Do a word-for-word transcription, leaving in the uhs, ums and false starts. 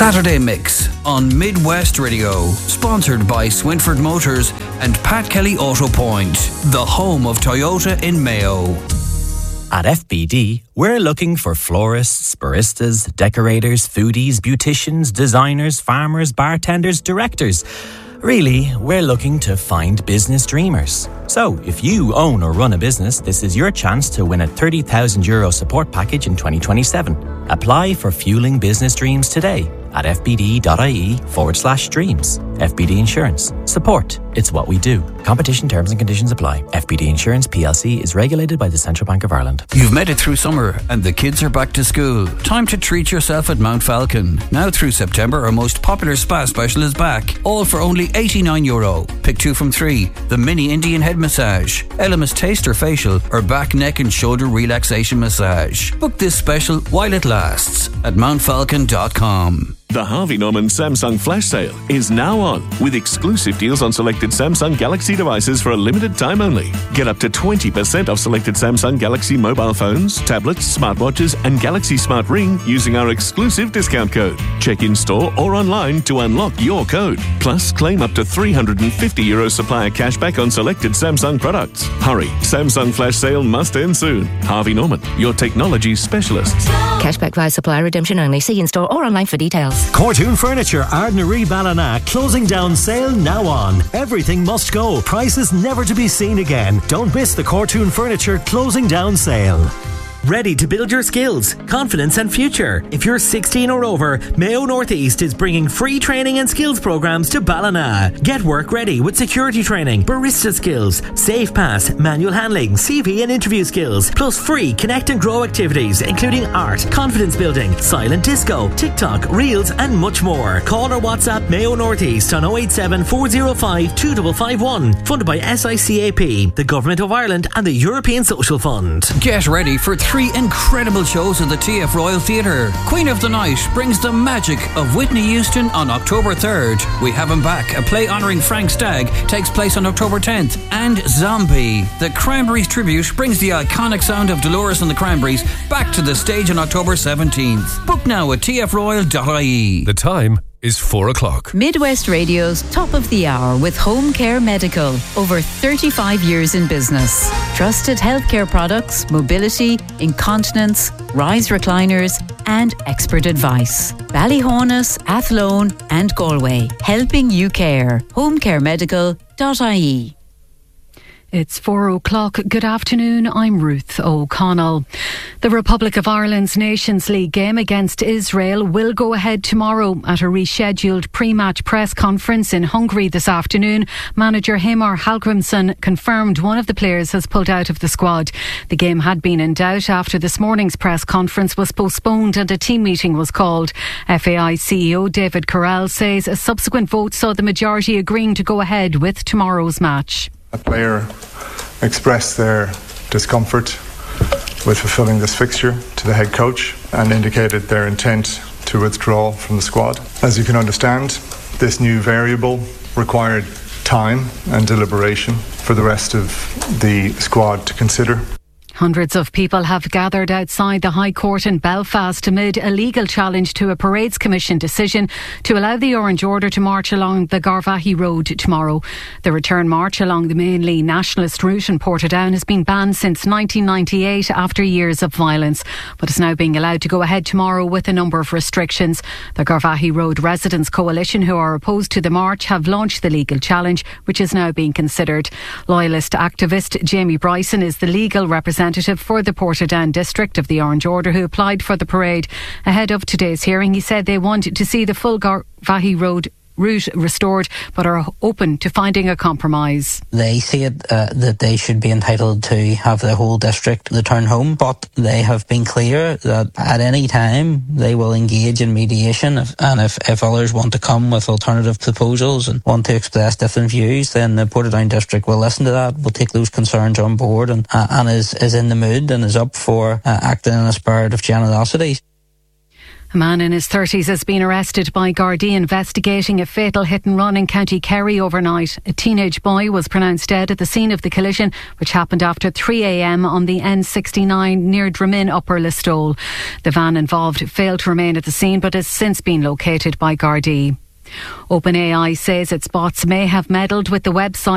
Saturday Mix on Midwest Radio, sponsored by Swinford Motors and Pat Kelly Auto Point, the home of Toyota in Mayo. At F B D, we're looking for florists, baristas, decorators, foodies, beauticians, designers, farmers, bartenders, directors. Really, we're looking to find business dreamers. So, if you own or run a business, this is your chance to win a thirty thousand euro support package in twenty twenty-seven. Apply for Fueling Business Dreams today at fbd.ie forward slash dreams. F B D Insurance. Support. It's what we do. Competition terms and conditions apply. F B D Insurance P L C is regulated by the Central Bank of Ireland. You've made it through summer and the kids are back to school. Time to treat yourself at Mount Falcon. Now through September, our most popular spa special is back. All for only eighty-nine euro. Pick two from three. The mini Indian head massage, Elemis taster facial, or back, neck and shoulder relaxation massage. Book this special while it lasts at mount falcon dot com. The Harvey Norman Samsung Flash Sale is now on, with exclusive deals on selected Samsung Galaxy devices for a limited time only. Get up to twenty percent off selected Samsung Galaxy mobile phones, tablets, smartwatches and Galaxy Smart Ring using our exclusive discount code. Check in store or online to unlock your code. Plus, claim up to three hundred fifty euro supplier cashback on selected Samsung products. Hurry, Samsung Flash Sale must end soon. Harvey Norman, your technology specialists. Cashback via supplier redemption only. See in store or online for details. Cortoon Furniture, Ardnaree Ballina, closing down sale now on. Everything must go. Prices never to be seen again. Don't miss the Cortoon Furniture closing down sale. Ready to build your skills, confidence and future? If you're sixteen or over, Mayo Northeast is bringing free training and skills programs to Ballina. Get work ready with security training, barista skills, safe pass, manual handling, C V and interview skills, plus free connect and grow activities including art, confidence building, silent disco, TikTok, reels and much more. Call or WhatsApp Mayo Northeast on oh eight seven, four oh five, two five five one. Funded by S I C A P, the Government of Ireland and the European Social Fund. Get ready for three incredible shows at the T F Royal Theatre. Queen of the Night brings the magic of Whitney Houston on October third. We Have Him Back, a play honouring Frank Stagg, takes place on October tenth. And Zombie, the Cranberries tribute, brings the iconic sound of Dolores and the Cranberries back to the stage on October seventeenth. Book now at t f royal dot i e. The time is four o'clock. Midwest Radio's Top of the Hour with Home Care Medical. Over thirty-five years in business. Trusted healthcare products, mobility, incontinence, rise recliners and expert advice. Ballyhonus, Athlone and Galway. Helping you care. home care medical dot i e. It's four o'clock. Good afternoon. I'm Ruth O'Connell. The Republic of Ireland's Nations League game against Israel will go ahead tomorrow. At a rescheduled pre-match press conference in Hungary this afternoon, manager Heimir Hallgrímsson confirmed one of the players has pulled out of the squad. The game had been in doubt after this morning's press conference was postponed and a team meeting was called. F A I C E O David Corral says a subsequent vote saw the majority agreeing to go ahead with tomorrow's match. A player expressed their discomfort with fulfilling this fixture to the head coach and indicated their intent to withdraw from the squad. As you can understand, this new variable required time and deliberation for the rest of the squad to consider. Hundreds of people have gathered outside the High Court in Belfast amid a legal challenge to a Parades Commission decision to allow the Orange Order to march along the Garvaghey Road tomorrow. The return march along the mainly nationalist route in Portadown has been banned since nineteen ninety-eight after years of violence, but is now being allowed to go ahead tomorrow with a number of restrictions. The Garvaghey Road Residents Coalition, who are opposed to the march, have launched the legal challenge, which is now being considered. Loyalist activist Jamie Bryson is the legal representative for the Portadown district of the Orange Order who applied for the parade. Ahead of today's hearing, he said they want to see the full Garvaghey Road route restored, but are open to finding a compromise. They see it uh, that they should be entitled to have the whole district return home, but they have been clear that at any time they will engage in mediation, if, and if, if others want to come with alternative proposals and want to express different views, then the Portadown district will listen to that, will take those concerns on board and, uh, and is, is in the mood and is up for uh, acting in a spirit of generosity. A man in his thirties has been arrested by Gardaí investigating a fatal hit and run in County Kerry overnight. A teenage boy was pronounced dead at the scene of the collision, which happened after three a m on the N sixty-nine near Drammin Upper Listowel. The van involved failed to remain at the scene but has since been located by Gardaí. OpenAI says its bots may have meddled with the website